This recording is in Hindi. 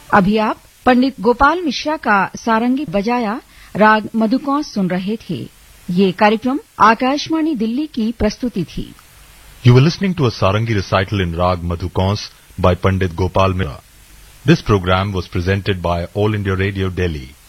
अभी आप पंडित गोपाल मिश्रा का सारंगी बजाया राग मधुकौंस सुन रहे थे। ये कार्यक्रम आकाशवाणी दिल्ली की प्रस्तुति थी। You were listening to a sarangi recital in Rag Madhukons by Pandit Gopal Mishra. This program was presented by All India Radio Delhi.